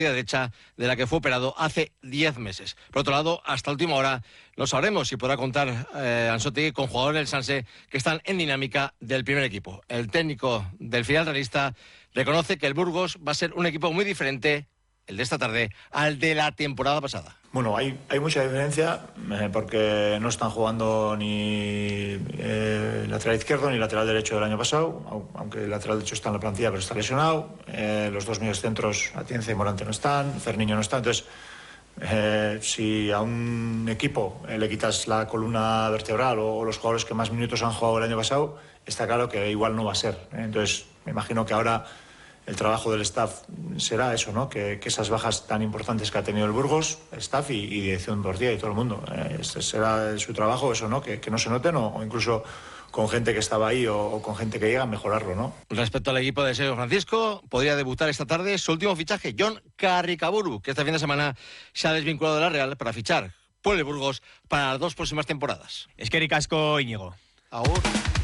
derecha de la que fue operado hace 10 meses. Por otro lado, hasta última hora no sabremos si podrá contar Ancelotti con jugadores del Sanse que están en dinámica del primer equipo. El técnico del filial realista reconoce que el Burgos va a ser un equipo muy diferente, el de esta tarde, al de la temporada pasada. Bueno, hay mucha diferencia porque no están jugando ni lateral izquierdo ni lateral derecho del año pasado, aunque el lateral derecho está en la plantilla pero está lesionado. Los dos mediocentros, Atienza y Morante, no están, Ferniño no está. Entonces, si a un equipo le quitas la columna vertebral o los jugadores que más minutos han jugado el año pasado, está claro que igual no va a ser. Entonces, me imagino que ahora el trabajo del staff será eso, ¿no? Que esas bajas tan importantes que ha tenido el Burgos, el staff y dirección deportiva y todo el mundo, este será su trabajo, eso, ¿no? Que no se noten o incluso con gente que estaba ahí o con gente que llega a mejorarlo, ¿no? Respecto al equipo de Sergio Francisco, podría debutar esta tarde su último fichaje, John Carricaburu, que este fin de semana se ha desvinculado de la Real para fichar por el Burgos para las 2 próximas temporadas. Eskerrik asko, Íñigo. Agur.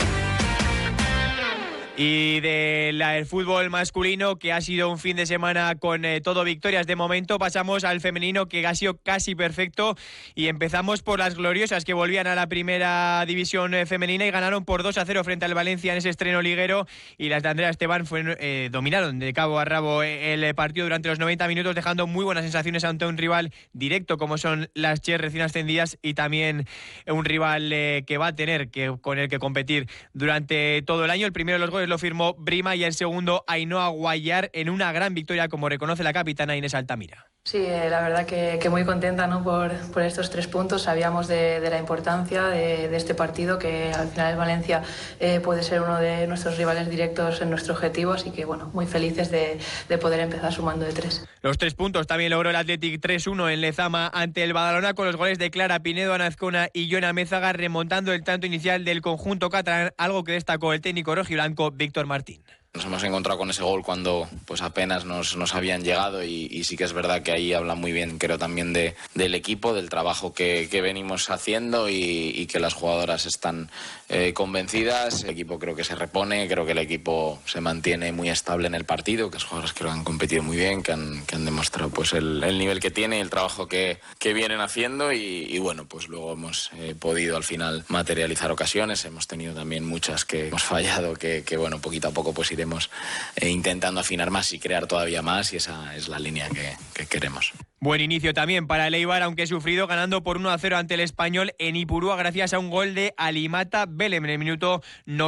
Y del fútbol masculino, que ha sido un fin de semana con todo victorias de momento, pasamos al femenino, que ha sido casi perfecto, y empezamos por las gloriosas, que volvían a la primera división femenina y ganaron por 2-0 frente al Valencia en ese estreno liguero, y las de Andrea Esteban dominaron de cabo a rabo el partido durante los 90 minutos, dejando muy buenas sensaciones ante un rival directo como son las Ches recién ascendidas, y también un rival que va a tener con el que competir durante todo el año. El primero de los goles lo firmó Brima y el segundo Ainhoa Guayar, en una gran victoria, como reconoce la capitana Inés Altamira. Sí, la verdad que muy contenta, ¿no? por estos 3 puntos. Sabíamos de la importancia de este partido, que al final el Valencia puede ser uno de nuestros rivales directos en nuestro objetivo, así que bueno, muy felices de poder empezar sumando de 3. Los 3 puntos también logró el Athletic 3-1 en Lezama ante el Badalona, con los goles de Clara Pinedo, Ana Azcona y Joana Mézaga, remontando el tanto inicial del conjunto catalán, algo que destacó el técnico rojiblanco Víctor Martín. Nos hemos encontrado con ese gol cuando pues apenas nos habían llegado y sí que es verdad que ahí habla muy bien, creo, también del equipo, del trabajo que venimos haciendo y que las jugadoras están convencidas. El equipo creo que se repone, creo que el equipo se mantiene muy estable en el partido, que las jugadoras creo que han competido muy bien, que han demostrado pues el nivel que tiene y el trabajo que vienen haciendo y bueno, pues luego hemos podido al final materializar ocasiones. Hemos tenido también muchas que hemos fallado, que bueno, poquito a poco pues iremos intentando afinar más y crear todavía más, y esa es la línea que queremos. Buen inicio también para el Eibar, aunque sufrido, ganando por 1-0 ante el Español en Ipurúa gracias a un gol de Alimata Belem en el minuto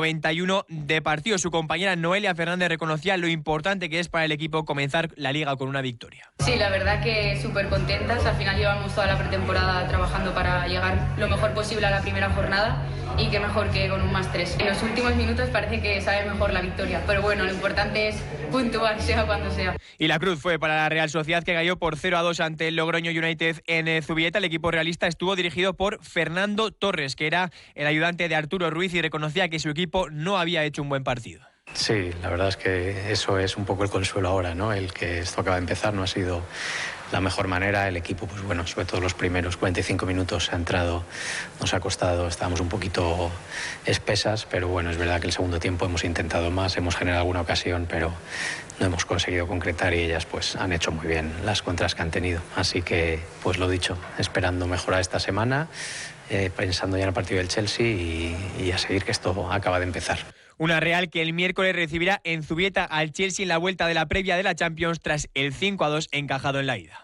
91 de partido. Su compañera Noelia Fernández reconocía lo importante que es para el equipo comenzar la Liga con una victoria. Sí, la verdad que súper contentas. Al final llevamos toda la pretemporada trabajando para llegar lo mejor posible a la primera jornada, y qué mejor que con un +3. En los últimos minutos parece que sabe mejor la victoria, pero bueno, lo importante es puntuar, sea cuando sea. Y la cruz fue para la Real Sociedad, que cayó por 0-2 ante el Logroño United en Zubieta. El equipo realista estuvo dirigido por Fernando Torres, que era el ayudante de Arturo Ruiz, y reconocía que su equipo no había hecho un buen partido. Sí, la verdad es que eso es un poco el consuelo ahora, ¿no? El que esto acaba de empezar no ha sido la mejor manera. El equipo, pues bueno, sobre todo los primeros 45 minutos ha entrado, nos ha costado, estábamos un poquito espesas, pero bueno, es verdad que el segundo tiempo hemos intentado más, hemos generado alguna ocasión, pero no hemos conseguido concretar, y ellas pues han hecho muy bien las contras que han tenido. Así que, pues lo dicho, esperando mejorar esta semana, pensando ya en el partido del Chelsea y a seguir, que esto acaba de empezar. Una Real que el miércoles recibirá en Zubieta al Chelsea en la vuelta de la previa de la Champions tras el 5-2 encajado en la ida.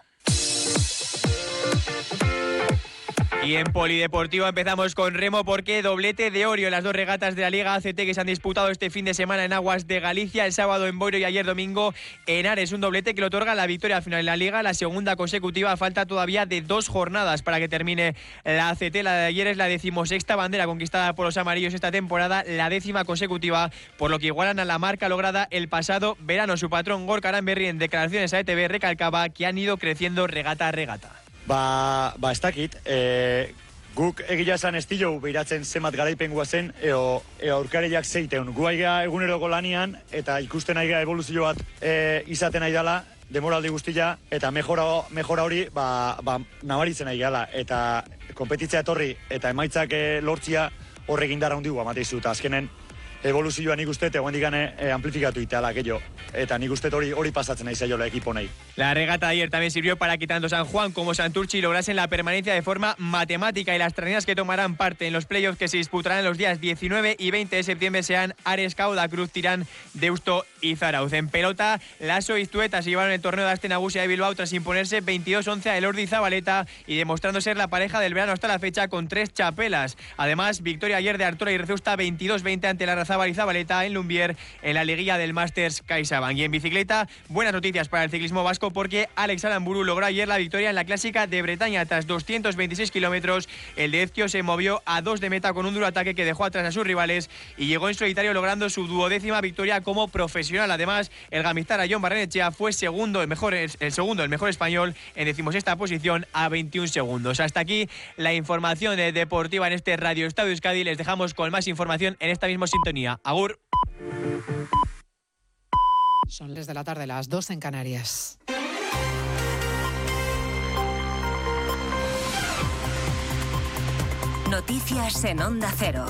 Y en polideportivo empezamos con remo, porque doblete de Orio en las 2 regatas de la Liga ACT que se han disputado este fin de semana en aguas de Galicia, el sábado en Boiro y ayer domingo en Ares. Un doblete que le otorga la victoria al final en la Liga, la segunda consecutiva. Falta todavía de 2 jornadas para que termine la ACT. La de ayer es la 16ª bandera conquistada por los amarillos esta temporada, la 10ª consecutiva, por lo que igualan a la marca lograda el pasado verano. Su patrón Gorka Aranberri, en declaraciones a ETV, recalcaba que han ido creciendo regata a regata. Ez dakit, guk egia esan ez diogu behiratzen zenbat garaipen guazen, eo aurkariak zeiteun. Gu aiga eguneroko lanian, eta ikusten aiga evoluzio bat izaten nahi dela, demoraldi guztia, eta mejora hori nabaritzen nahi gala. Eta kompetitzea etorri, eta emaitzak lortzia horrekin dara hundigu amateizu, eta azkenen evoluzioa nik uste, eta guendik amplifikatu itala, gehiago. Eta nik uste hori pasatzen nahi zaiola ekipo nahi. La regata de ayer también sirvió para que tanto San Juan como Santurtzi lograsen la permanencia de forma matemática, y las traínas que tomarán parte en los playoffs que se disputarán los días 19 y 20 de septiembre sean Ares, Cauda Cruz, Tirán, Deusto y Zarauz. En pelota, Lasso y Iztueta se llevaron el torneo de Aste Nagusia de Bilbao tras imponerse 22-11 a Elordi y Zabaleta y demostrando ser la pareja del verano hasta la fecha con 3 chapelas. Además, victoria ayer de Artola y Receusta 22-20 ante Larrazábal y Zabaleta en Lumbier en la liguilla del Masters CaixaBank. Y en bicicleta, buenas noticias para el ciclismo vasco, porque Alex Aramburu logró ayer la victoria en la Clásica de Bretaña. Tras 226 kilómetros, el de Ezquio se movió a 2 de meta con un duro ataque que dejó atrás a sus rivales y llegó en solitario logrando su 12ª victoria como profesional. Además, el gamistara Jon Barrenetxea fue el mejor español en 16ª posición a 21 segundos. Hasta aquí la información deportiva en este Radio Estadio Euskadi. Les dejamos con más información en esta misma sintonía. Agur. Son las de la tarde, las 2 en Canarias. Noticias en Onda Cero.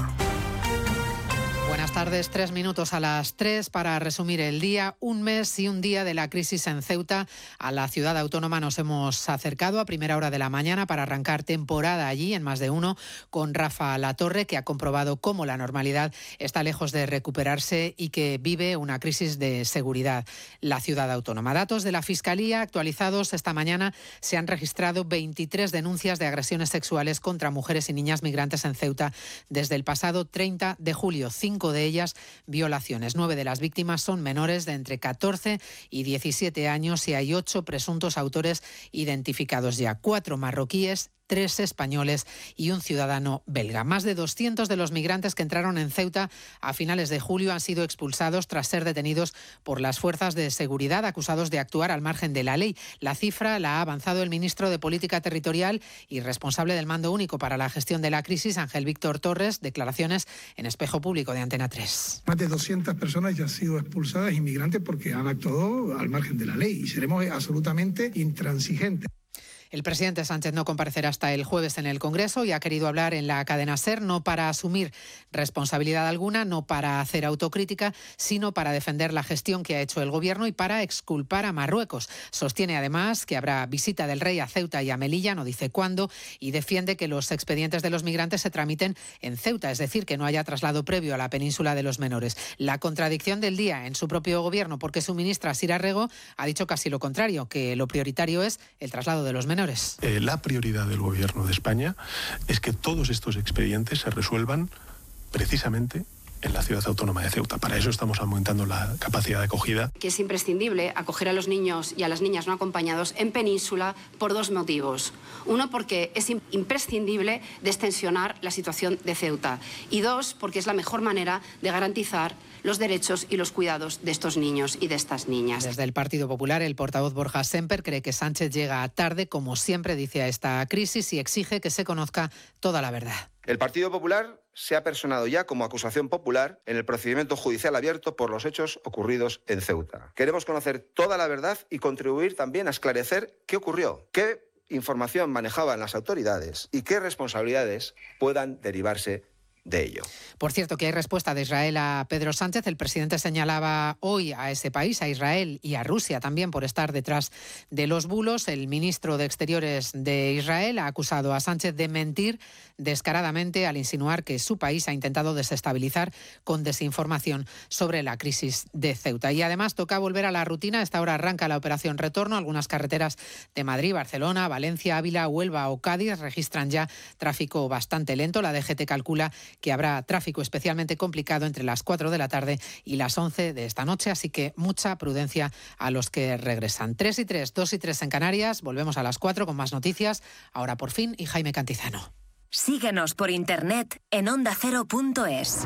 Buenas tardes, 3 minutos a las 3 para resumir el día. Un mes y un día de la crisis en Ceuta. A la ciudad autónoma nos hemos acercado a primera hora de la mañana para arrancar temporada allí en Más de Uno con Rafa Latorre, que ha comprobado cómo la normalidad está lejos de recuperarse y que vive una crisis de seguridad la ciudad autónoma. Datos de la Fiscalía actualizados esta mañana: se han registrado 23 denuncias de agresiones sexuales contra mujeres y niñas migrantes en Ceuta desde el pasado 30 de julio. 5 de ellas violaciones. 9 de las víctimas son menores de entre 14 y 17 años y hay 8 presuntos autores identificados ya. 4 marroquíes, 3 españoles y un ciudadano belga. Más de 200 de los migrantes que entraron en Ceuta a finales de julio han sido expulsados tras ser detenidos por las fuerzas de seguridad, acusados de actuar al margen de la ley. La cifra la ha avanzado el ministro de Política Territorial y responsable del Mando Único para la Gestión de la Crisis, Ángel Víctor Torres. Declaraciones en Espejo Público de Antena 3. Más de 200 personas ya han sido expulsadas, inmigrantes, porque han actuado al margen de la ley, y seremos absolutamente intransigentes. El presidente Sánchez no comparecerá hasta el jueves en el Congreso y ha querido hablar en la cadena SER, no para asumir responsabilidad alguna, no para hacer autocrítica, sino para defender la gestión que ha hecho el Gobierno y para exculpar a Marruecos. Sostiene además que habrá visita del rey a Ceuta y a Melilla, no dice cuándo, y defiende que los expedientes de los migrantes se tramiten en Ceuta, es decir, que no haya traslado previo a la península de los menores. La contradicción del día en su propio Gobierno, porque su ministra Sira Rego ha dicho casi lo contrario, que lo prioritario es el traslado de los menores. La prioridad del Gobierno de España es que todos estos expedientes se resuelvan precisamente en la ciudad autónoma de Ceuta. Para eso estamos aumentando la capacidad de acogida. Que es imprescindible acoger a los niños y a las niñas no acompañados en península por 2 motivos. Uno, porque es imprescindible destensionar la situación de Ceuta. Y 2, porque es la mejor manera de garantizar los derechos y los cuidados de estos niños y de estas niñas. Desde el Partido Popular, el portavoz Borja Semper cree que Sánchez llega tarde, como siempre, dice, a esta crisis y exige que se conozca toda la verdad. El Partido Popular se ha personado ya como acusación popular en el procedimiento judicial abierto por los hechos ocurridos en Ceuta. Queremos conocer toda la verdad y contribuir también a esclarecer qué ocurrió, qué información manejaban las autoridades y qué responsabilidades puedan derivarse de ello. Por cierto, que hay respuesta de Israel a Pedro Sánchez. El presidente señalaba hoy a ese país, a Israel y a Rusia también, por estar detrás de los bulos. El ministro de Exteriores de Israel ha acusado a Sánchez de mentir descaradamente al insinuar que su país ha intentado desestabilizar con desinformación sobre la crisis de Ceuta. Y además toca volver a la rutina. A esta hora arranca la operación Retorno. Algunas carreteras de Madrid, Barcelona, Valencia, Ávila, Huelva o Cádiz registran ya tráfico bastante lento. La DGT calcula que habrá tráfico especialmente complicado entre las 4 de la tarde y las 11 de esta noche, así que mucha prudencia a los que regresan. 3 y 3, 2 y 3 en Canarias. Volvemos a las 4 con más noticias. Ahora por fin, y Jaime Cantizano. Síguenos por internet en ondacero.es.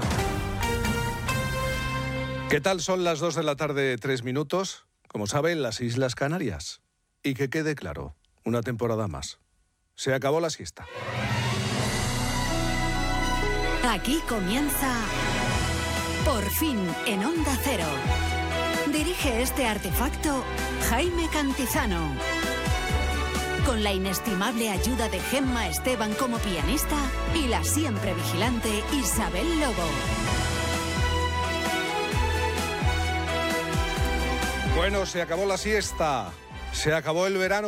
¿Qué tal? Son las 2 de la tarde, 3 minutos. Como saben, las Islas Canarias. Y que quede claro, una temporada más. Se acabó la siesta. Aquí comienza Por fin en Onda Cero. Dirige este artefacto Jaime Cantizano. Con la inestimable ayuda de Gemma Esteban como pianista y la siempre vigilante Isabel Lobo. Bueno, se acabó la siesta. Se acabó el verano.